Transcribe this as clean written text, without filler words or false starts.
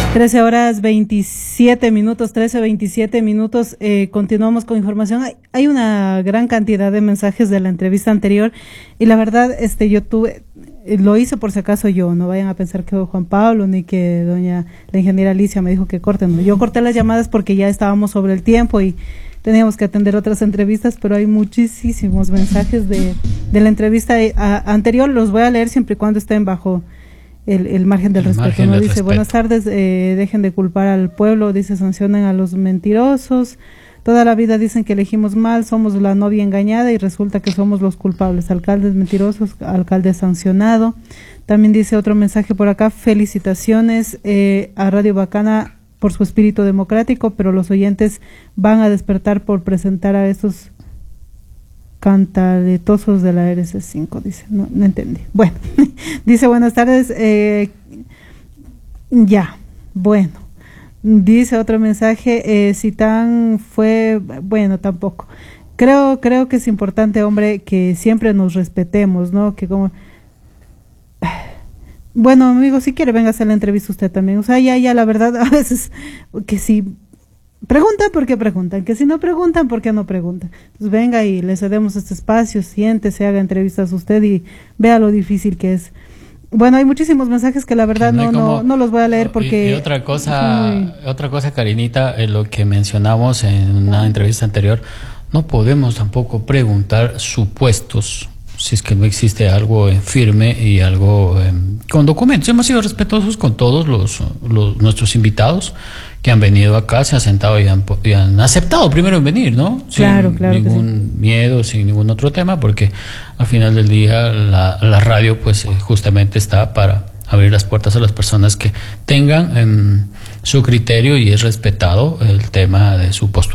13:27, 13:27. Continuamos con información. Hay una gran cantidad de mensajes de la entrevista anterior y la verdad, yo lo hice por si acaso yo, no vayan a pensar que Juan Pablo ni que la ingeniera Alicia me dijo que corten. No. Yo corté las llamadas porque ya estábamos sobre el tiempo y teníamos que atender otras entrevistas, pero hay muchísimos mensajes de la entrevista anterior. Los voy a leer siempre y cuando estén bajo el margen del respeto. ¿No? Dice, buenas tardes, dejen de culpar al pueblo, dice, sancionen a los mentirosos. Toda la vida dicen que elegimos mal, somos la novia engañada y resulta que somos los culpables. Alcaldes mentirosos, alcalde sancionado. También dice otro mensaje por acá, felicitaciones a Radio Bacana por su espíritu democrático, pero los oyentes van a despertar por presentar a estos cantaletosos de la RC5, dice, no entendí. Bueno, dice, buenas tardes, bueno, dice otro mensaje, si tan fue, bueno, tampoco. Creo que es importante, hombre, que siempre nos respetemos, ¿no? Que como, bueno, amigo, si quiere, venga a hacer la entrevista usted también. O sea, ya, la verdad, a veces, que si preguntan, ¿por qué preguntan? Que si no preguntan, ¿por qué no preguntan? Entonces venga y le cedemos este espacio, siéntese, haga entrevistas usted y vea lo difícil que es. Bueno, hay muchísimos mensajes que la verdad no los voy a leer porque... Y otra cosa, Karinita, lo que mencionamos en una entrevista anterior, no podemos tampoco preguntar supuestos, si es que no existe algo en firme y algo con documentos. Hemos sido respetuosos con todos nuestros invitados que han venido acá, se han sentado y han aceptado primero en venir, ¿no? Claro, sin ningún miedo, sin ningún otro tema, porque al final del día la radio pues justamente está para abrir las puertas a las personas que tengan su criterio y es respetado el tema de su postura.